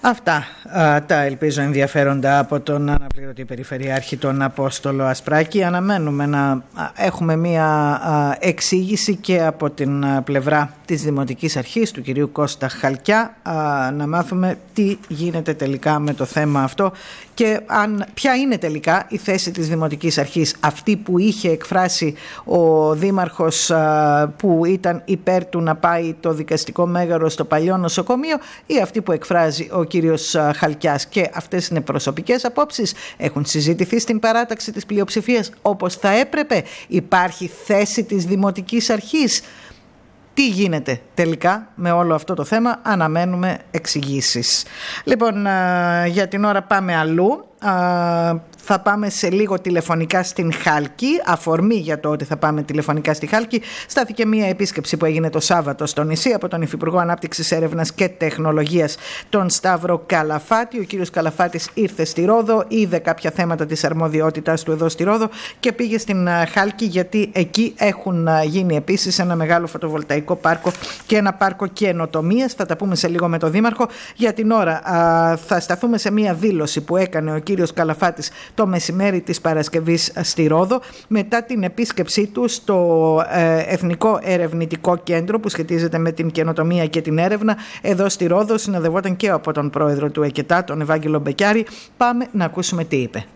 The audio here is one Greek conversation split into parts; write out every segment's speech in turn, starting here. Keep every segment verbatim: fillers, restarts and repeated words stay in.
Αυτά α, τα ελπίζω ενδιαφέροντα από τον αναπληρωτή Περιφερειάρχη τον Απόστολο Ασπράκη. Αναμένουμε να α, έχουμε μία α, εξήγηση και από την α, πλευρά της Δημοτικής Αρχής του κυρίου Κώστα Χαλκιά, α, να μάθουμε τι γίνεται τελικά με το θέμα αυτό και αν, ποια είναι τελικά η θέση της Δημοτικής Αρχής, αυτή που είχε εκφράσει ο Δήμαρχος α, που ήταν υπέρ του να πάει το δικαστικό μέγαρο στο παλιό νοσοκομείο, ή αυτή που εκφράζει ο κύριος Χαλκιάς. Και αυτές είναι προσωπικές απόψεις, έχουν συζητηθεί στην παράταξη της πλειοψηφίας όπως θα έπρεπε, υπάρχει θέση της Δημοτικής Αρχής. Τι γίνεται τελικά με όλο αυτό το θέμα, αναμένουμε εξηγήσεις. Λοιπόν, για την ώρα πάμε αλλού. Θα πάμε σε λίγο τηλεφωνικά στην Χάλκη. Αφορμή για το ότι θα πάμε τηλεφωνικά στη Χάλκη στάθηκε μια επίσκεψη που έγινε το Σάββατο στο νησί από τον Υφυπουργό Ανάπτυξης, Έρευνας και Τεχνολογίας, τον Σταύρο Καλαφάτη. Ο κύριος Καλαφάτης ήρθε στη Ρόδο, είδε κάποια θέματα της αρμοδιότητας του εδώ στη Ρόδο και πήγε στην Χάλκη, γιατί εκεί έχουν γίνει επίσης ένα μεγάλο φωτοβολταϊκό πάρκο και ένα πάρκο καινοτομίας. Θα τα πούμε σε λίγο με τον Δήμαρχο. Για την ώρα θα σταθούμε σε μια δήλωση που έκανε ο κύριος Καλαφάτης το μεσημέρι της Παρασκευής στη Ρόδο, μετά την επίσκεψή του στο ε, Εθνικό Ερευνητικό Κέντρο που σχετίζεται με την καινοτομία και την έρευνα εδώ στη Ρόδο. Συνοδευόταν και από τον πρόεδρο του ΕΚΕΤΑ, τον Ευάγγελο Μπεκιάρη. Πάμε να ακούσουμε τι είπε.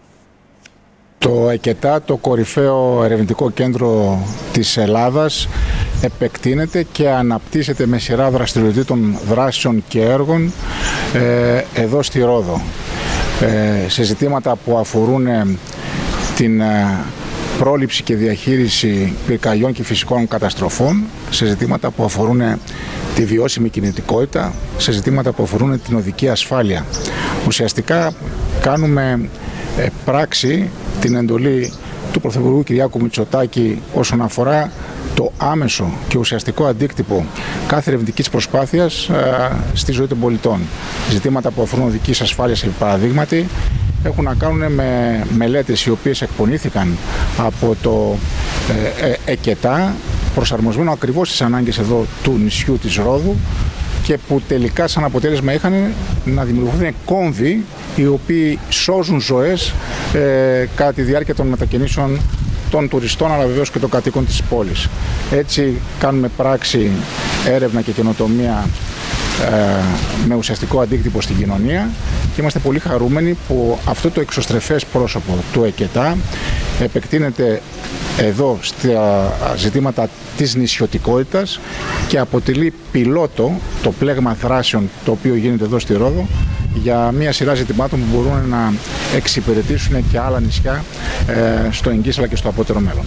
Το ΕΚΕΤΑ, το κορυφαίο ερευνητικό κέντρο της Ελλάδας, επεκτείνεται και αναπτύσσεται με σειρά δραστηριοτήτων, δράσεων και έργων ε, εδώ στη Ρόδο. Ε, σε ζητήματα που αφορούν ε, την ε, πρόληψη και διαχείριση πυρκαγιών και φυσικών καταστροφών, σε ζητήματα που αφορούν ε, τη βιώσιμη κινητικότητα, σε ζητήματα που αφορούν την οδική ασφάλεια. Ουσιαστικά κάνουμε ε, πράξη την εντολή του Πρωθυπουργού Κυριάκου Μητσοτάκη όσον αφορά το άμεσο και ουσιαστικό αντίκτυπο κάθε ερευνητικής προσπάθειας ε, στη ζωή των πολιτών. Ζητήματα που αφορούν οδικής ασφάλειας, επί παραδείγματι, έχουν να κάνουν με μελέτες οι οποίες εκπονήθηκαν από το ε, ε, ΕΚΕΤΑ, προσαρμοσμένο ακριβώς στις ανάγκες εδώ του νησιού της Ρόδου, και που τελικά σαν αποτέλεσμα είχαν να δημιουργηθούν κόμβοι οι οποίοι σώζουν ζωές ε, κατά τη διάρκεια των μετακινήσεων των τουριστών, αλλά βεβαίως και των κατοίκων της πόλης. Έτσι κάνουμε πράξη έρευνα και καινοτομία ε, με ουσιαστικό αντίκτυπο στην κοινωνία και είμαστε πολύ χαρούμενοι που αυτό το εξωστρεφές πρόσωπο του ΕΚΕΤΑ επεκτείνεται εδώ στα ζητήματα της νησιωτικότητας και αποτελεί πιλότο το πλέγμα δράσεων το οποίο γίνεται εδώ στη Ρόδο για μια σειρά ζητημάτων που μπορούν να εξυπηρετήσουν και άλλα νησιά ε, στο εγγύς αλλά και στο απότερο μέλλον.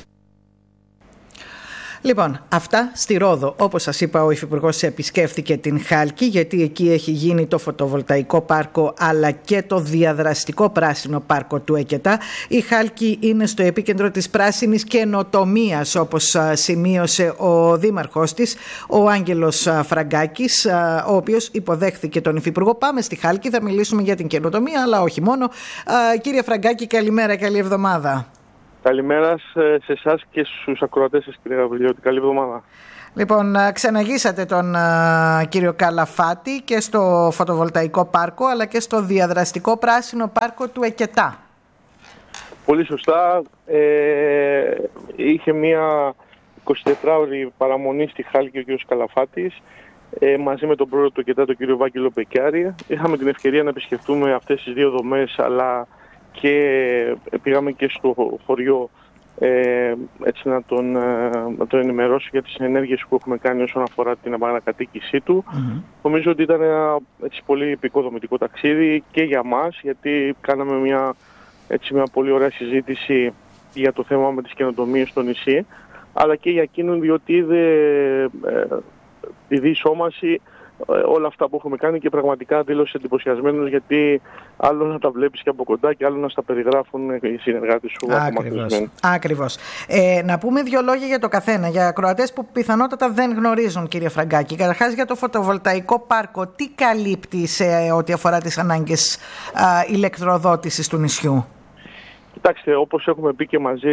Λοιπόν, αυτά στη Ρόδο. Όπως σας είπα, ο Υφυπουργός επισκέφθηκε την Χάλκη, γιατί εκεί έχει γίνει το φωτοβολταϊκό πάρκο αλλά και το διαδραστικό πράσινο πάρκο του ΕΚΕΤΑ. Η Χάλκη είναι στο επίκεντρο της πράσινης καινοτομίας, όπως σημείωσε ο δήμαρχός της, ο Άγγελος Φραγκάκης, ο οποίος υποδέχθηκε τον Υφυπουργό. Πάμε στη Χάλκη, θα μιλήσουμε για την καινοτομία, αλλά όχι μόνο. Κύριε Φραγκάκη, καλημέρα, καλή εβδομάδα. Καλημέρα σε εσάς και στους ακροατές σας, κύριε Γαβριλιώτη. Καλή εβδομάδα. Λοιπόν, ξαναγήσατε τον uh, κύριο Καλαφάτη και στο φωτοβολταϊκό πάρκο αλλά και στο διαδραστικό πράσινο πάρκο του ΕΚΕΤΑ. Πολύ σωστά. Ε, είχε μια εικοσιτετράωρη παραμονή στη Χάλκη ο κύριος Καλαφάτης ε, μαζί με τον πρόεδρο του ΕΚΕΤΑ, τον κύριο Ευάγγελο Μπεκιάρη. Είχαμε την ευκαιρία να επισκεφτούμε αυτές τις δύο δομές, αλλά και πήγαμε και στο χωριό ε, έτσι να τον, ε, να τον ενημερώσω για τις ενέργειες που έχουμε κάνει όσον αφορά την επανακατοίκησή του. Mm-hmm. Νομίζω ότι ήταν ένα έτσι, πολύ επικοδομητικό ταξίδι και για μας, γιατί κάναμε μια, έτσι, μια πολύ ωραία συζήτηση για το θέμα με τις καινοτομίες στο νησί, αλλά και για εκείνον, διότι είδε ε, τη διεισόμαση όλα αυτά που έχουμε κάνει και πραγματικά δήλωσε εντυπωσιασμένος, γιατί άλλο να τα βλέπεις και από κοντά και άλλο να στα περιγράφουν οι συνεργάτες σου. Ακριβώς. Ακριβώς. Ε, να πούμε δύο λόγια για το καθένα, για ακροατές που πιθανότατα δεν γνωρίζουν, κύριε Φραγκάκη. Καταρχάς, για το φωτοβολταϊκό πάρκο, τι καλύπτει σε ό,τι αφορά τις ανάγκες α, ηλεκτροδότησης του νησιού? Κοιτάξτε, όπως έχουμε πει και μαζί,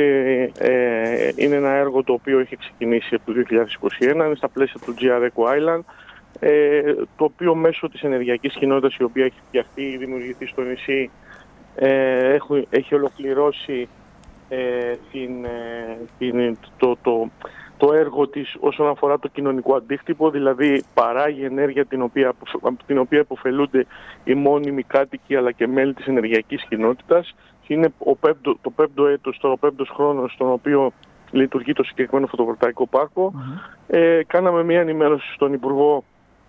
ε, είναι ένα έργο το οποίο έχει ξεκινήσει από το δύο χιλιάδες είκοσι ένα, είναι στα πλαίσια του τζι αρ Eco Island, ε, το οποίο μέσω της ενεργειακής κοινότητας η οποία έχει φτιαχτεί, δημιουργηθεί στο νησί, ε, έχει, έχει ολοκληρώσει ε, την, ε, την, το, το, το έργο της όσον αφορά το κοινωνικό αντίκτυπο, δηλαδή παράγει ενέργεια την οποία, την οποία υποφελούνται οι μόνιμοι κάτοικοι αλλά και μέλη της ενεργειακής κοινότητας. Είναι ο πέμπτο, το πέμπτο έτος, το πέμπτος χρόνος στον οποίο λειτουργεί το συγκεκριμένο φωτοβολταϊκό πάρκο. Mm-hmm. Ε, κάναμε μια ενημέρωση στον Υπουργό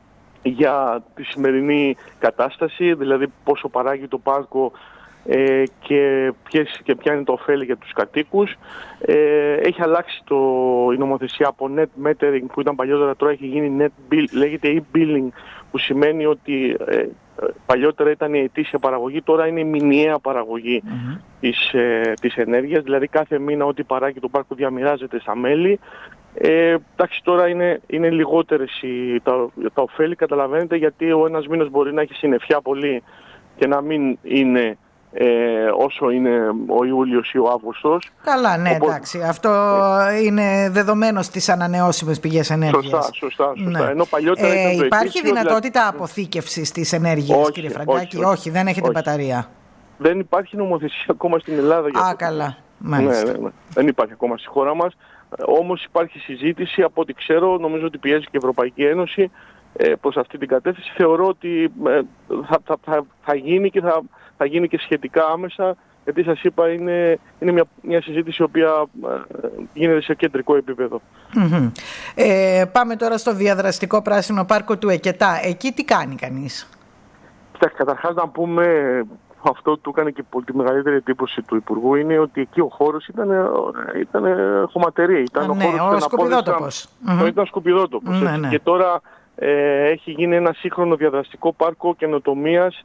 για τη σημερινή κατάσταση, δηλαδή πόσο παράγει το πάρκο ε, και, ποιες, και ποια είναι το ωφέλη για τους κατοίκους. Ε, έχει αλλάξει το, η νομοθεσία από net metering που ήταν παλιότερα, τώρα έχει γίνει net bill, λέγεται e-billing, που σημαίνει ότι ε, παλιότερα ήταν η ετήσια παραγωγή, τώρα είναι η μηνιαία παραγωγή mm-hmm. της, ε, της ενέργειας, δηλαδή κάθε μήνα ό,τι παράγει το πάρκο διαμοιράζεται στα μέλη. Ε, εντάξει, τώρα είναι, είναι λιγότερες οι, τα, τα ωφέλη, καταλαβαίνετε, γιατί ο ένας μήνας μπορεί να έχει συννεφιά πολύ και να μην είναι ε, όσο είναι ο Ιούλιος ή ο Αύγουστος. Καλά, ναι, Οπότε, εντάξει, αυτό ε, είναι δεδομένο στις ανανεώσιμες πηγές ενέργειας. Σωστά, σωστά, σωστά. Ναι. Ενώ παλιότερα ε, ήταν το υπάρχει ετήσιο, δυνατότητα δηλαδή... αποθήκευσης της ενέργειας, όχι, κύριε Φραγκάκη? Όχι, όχι, όχι, δεν έχετε όχι. μπαταρία. Δεν υπάρχει νομοθεσία ακόμα στην Ελλάδα για Α, αυτό. καλά. Ναι, ναι, ναι. Δεν υπάρχει ακόμα στη χώρα μας. Όμως υπάρχει συζήτηση, από ό,τι ξέρω, νομίζω ότι πιέζει και η Ευρωπαϊκή Ένωση ε, προς αυτή την κατεύθυνση. Θεωρώ ότι ε, θα, θα, θα, θα γίνει και θα, θα γίνει και σχετικά άμεσα, γιατί σας είπα είναι, είναι μια, μια συζήτηση η οποία ε, γίνεται σε κεντρικό επίπεδο. Mm-hmm. Ε, πάμε τώρα στο διαδραστικό πράσινο πάρκο του Εκετά. Εκεί τι κάνει κανείς? Καταρχάς να πούμε, αυτό του έκανε και τη μεγαλύτερη εντύπωση του Υπουργού, είναι ότι εκεί ο χώρος ήταν, ήταν χωματερή. Ήταν Α, ο ναι, χώρος ο σκουπιδότοπος. Mm-hmm. Ήταν σκουπιδότοπος. Ναι, ναι. Και τώρα ε, έχει γίνει ένα σύγχρονο διαδραστικό πάρκο καινοτομίας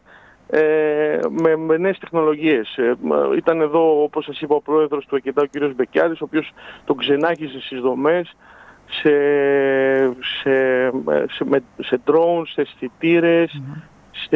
ε, με, με νέες τεχνολογίες. Ε, ήταν εδώ, όπως σας είπα, ο πρόεδρος του Εκετά, ο κ. Μπεκιάρης, ο οποίος τον ξενάγησε στις δομές, σε, σε, σε, με, σε drones, σε αισθητήρες, mm-hmm. σε...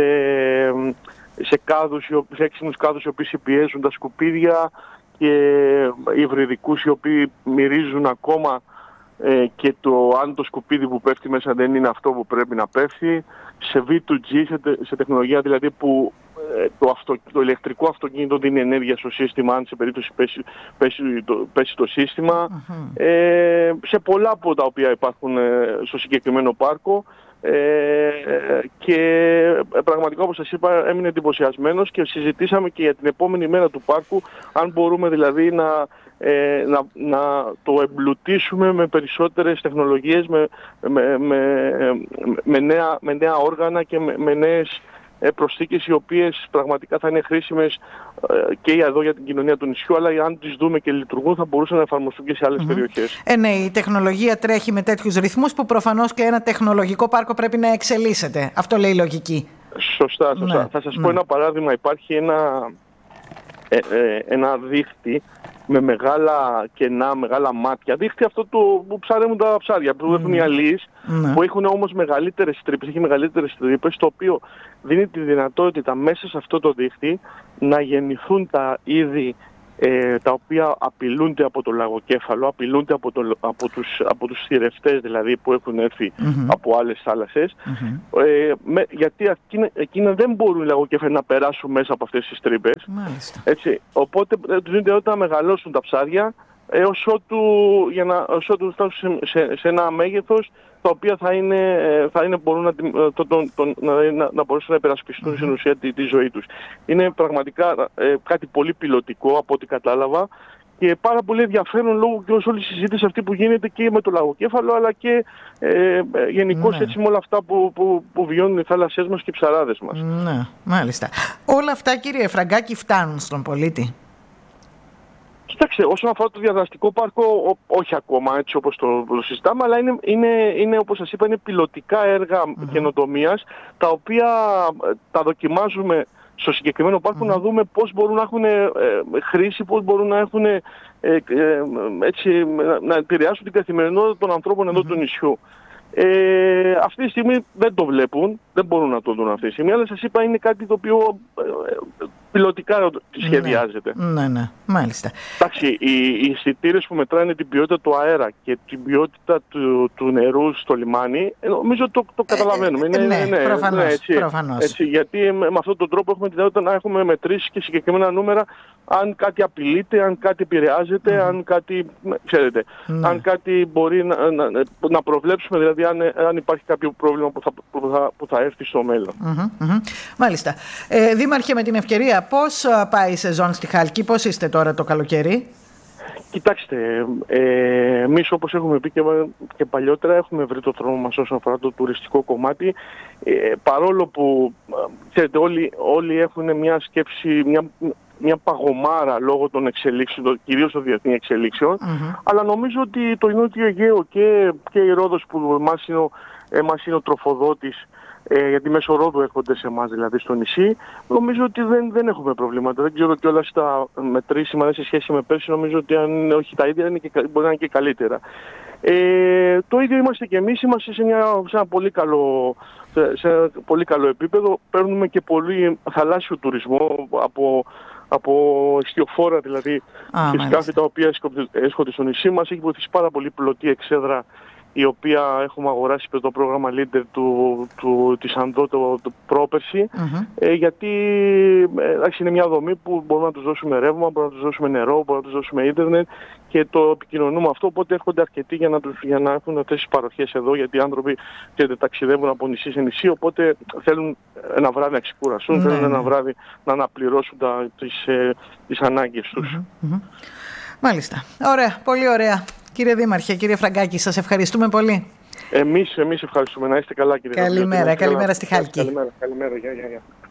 σε, κάδους, σε έξινους κάδους οι οποίοι συμπιέζουν τα σκουπίδια και υβριδικούς οι οποίοι μυρίζουν ακόμα ε, και το αν το σκουπίδι που πέφτει μέσα δεν είναι αυτό που πρέπει να πέφτει, σε βι τού τζι, σε, τε, σε τεχνολογία δηλαδή που ε, το, αυτο, το ηλεκτρικό αυτοκίνητο δίνει ενέργεια στο σύστημα αν σε περίπτωση πέσει, πέσει, το, πέσει το σύστημα, mm-hmm. ε, σε πολλά από τα οποία υπάρχουν ε, στο συγκεκριμένο πάρκο. Ε, και πραγματικά, όπως σας είπα, έμεινε εντυπωσιασμένος και συζητήσαμε και για την επόμενη μέρα του πάρκου αν μπορούμε δηλαδή να, ε, να, να το εμπλουτίσουμε με περισσότερες τεχνολογίες, με, με, με, με, νέα, με νέα όργανα και με, με νέες προσθήκες οι οποίες πραγματικά θα είναι χρήσιμες και εδώ για την κοινωνία του νησιού, αλλά αν τις δούμε και λειτουργούν θα μπορούσαν να εφαρμοστούν και σε άλλες mm-hmm. περιοχές. Ε, ναι, η τεχνολογία τρέχει με τέτοιους ρυθμούς που προφανώς και ένα τεχνολογικό πάρκο πρέπει να εξελίσσεται. Αυτό λέει η λογική. Σωστά, σωστά. Ναι, θα σας ναι. πω ένα παράδειγμα. Υπάρχει ένα, ε, ε, ένα δίχτυ με μεγάλα κενά, μεγάλα μάτια. Δείχνει αυτό το που ψαρεύουν τα ψάρια, που έχουν mm. οι αλείς, mm. που έχουν όμως μεγαλύτερες τρύπες, έχει μεγαλύτερες τρύπες, το οποίο δίνει τη δυνατότητα μέσα σε αυτό το δίχτυ να γεννηθούν τα είδη ε, τα οποία απειλούνται από το λαγοκέφαλο, απειλούνται από, το, από, τους, από τους θηρευτές δηλαδή που έχουν έρθει mm-hmm. από άλλες θάλασσες, mm-hmm. ε, με, γιατί εκείνα, εκείνα δεν μπορούν οι λαγοκέφαλοι να περάσουν μέσα από αυτές τις τρύπες. Έτσι, οπότε τους δίνει δυνατότητα να μεγαλώσουν τα ψάρια έως ότου, για να, ως ότου φτάσουν σε, σε, σε ένα μέγεθος τα οποία θα, είναι, θα είναι, μπορούν να, το, το, το, να, να, να μπορέσουν να υπερασπιστούν mm-hmm. στην ουσία τη, τη ζωή τους. Είναι πραγματικά ε, κάτι πολύ πιλωτικό από ό,τι κατάλαβα και πάρα πολύ ενδιαφέρον λόγω και ως όλη η συζήτηση αυτή που γίνεται και με το λαγοκέφαλο αλλά και ε, γενικώς mm-hmm. έτσι με όλα αυτά που, που, που βιώνουν οι θάλασσές μας και οι ψαράδες μας. Ναι, μάλιστα. Όλα αυτά, κύριε Φραγκάκη, φτάνουν στον πολίτη? Κοιτάξτε, όσον αφορά το διαδραστικό πάρκο, ό, όχι ακόμα έτσι όπως το, το συζητάμε, αλλά είναι, είναι, είναι, όπως σας είπα, είναι πιλωτικά έργα mm-hmm. καινοτομίας, τα οποία τα δοκιμάζουμε στο συγκεκριμένο πάρκο mm-hmm. να δούμε πώς μπορούν να έχουν ε, χρήση, πώς μπορούν να έχουν ε, ε, έτσι, να, να επηρεάσουν την καθημερινότητα των ανθρώπων εδώ mm-hmm. του νησιού. Ε, αυτή τη στιγμή δεν το βλέπουν. δεν μπορούν να το δουν αυτή τη στιγμή, αλλά σας είπα είναι κάτι το οποίο πιλωτικά σχεδιάζεται. Ναι, ναι, ναι, μάλιστα. Εντάξει, οι, οι αισθητήρες που μετράνε την ποιότητα του αέρα και την ποιότητα του, του νερού στο λιμάνι, νομίζω το, το καταλαβαίνουμε. Ε, ναι, ναι, προφανώς, ναι, έτσι, προφανώς. Έτσι, γιατί με, με αυτόν τον τρόπο έχουμε τη δυνατότητα να έχουμε μετρήσει και συγκεκριμένα νούμερα αν κάτι απειλείται, αν κάτι επηρεάζεται, mm. αν κάτι, ξέρετε, ναι. αν κάτι μπορεί να, να, να προβλέψουμε, δηλαδή αν, αν υπάρχει κάποιο πρόβλημα που θα, που θα, που θα έρθει στο μέλλον. Mm-hmm, mm-hmm. Μάλιστα. Ε, Δήμαρχε, με την ευκαιρία, πώς πάει η σεζόν στη Χάλκη, πώς είστε τώρα το καλοκαίρι? Κοιτάξτε, ε, εμείς όπως έχουμε πει και, και παλιότερα έχουμε βρει το δρόμο μας όσον αφορά το τουριστικό κομμάτι, ε, παρόλο που ξέρετε, όλοι, όλοι έχουν μια σκέψη, μια, μια παγωμάρα λόγω των εξελίξεων, κυρίως των διεθνών εξελίξεων, mm-hmm. αλλά νομίζω ότι το Νότιο Αιγαίο και, και η Ρόδος που εμάς είναι ο, εμάς είναι ο τροφοδότης, Ε, γιατί μέσω Ρόδου έρχονται σε εμάς, δηλαδή στο νησί, νομίζω ότι δεν, δεν έχουμε προβλήματα. Δεν ξέρω κιόλας τα μετρήσιμα σε σχέση με πέρσι, νομίζω ότι αν όχι τα ίδια είναι και, μπορεί να είναι και καλύτερα. Ε, το ίδιο είμαστε και εμείς, είμαστε σε, μια, σε ένα πολύ καλό, σε, σε ένα πολύ καλό επίπεδο. Παίρνουμε και πολύ θαλάσσιο τουρισμό από, από ιστιοφόρα, δηλαδή ah, και σκάφη τα οποία έρχονται στο νησί μας. Έχει βοηθήσει πάρα πολύ πλωτή εξέδρα, η οποία έχουμε αγοράσει με το πρόγραμμα Leader του, του, της Ανδρώ το, το πρόπερση, mm-hmm. ε, γιατί ε, είναι μια δομή που μπορούμε να τους δώσουμε ρεύμα, μπορούμε να τους δώσουμε νερό, μπορούμε να τους δώσουμε ίντερνετ και το επικοινωνούμε αυτό, οπότε έρχονται αρκετοί για να, τους, για να έχουν αυτές τις παροχές εδώ, γιατί οι άνθρωποι και ταξιδεύουν από νησί σε νησί, οπότε θέλουν ένα βράδυ να ξεκουραστούν, mm-hmm. θέλουν ένα βράδυ να αναπληρώσουν τα, τις, ε, τις ανάγκες τους. Mm-hmm. Μάλιστα. Ωραία, πολύ ωραία. Κύριε Δήμαρχε, κύριε Φραγκάκη, σας ευχαριστούμε πολύ. Εμείς, εμείς ευχαριστούμε. Να είστε καλά, κύριε Δήμαρχε. Καλημέρα, καλημέρα στη Χάλκη. Καλημέρα, καλημέρα. Γεια, γεια, γεια.